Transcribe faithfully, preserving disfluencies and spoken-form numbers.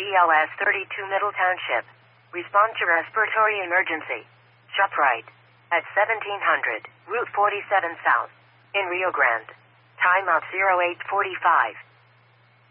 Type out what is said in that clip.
L S thirty-two Middle Township. Respond to respiratory emergency. ShopRite. At seventeen hundred, Route forty-seven South. In Rio Grande. Time of oh eight forty-five.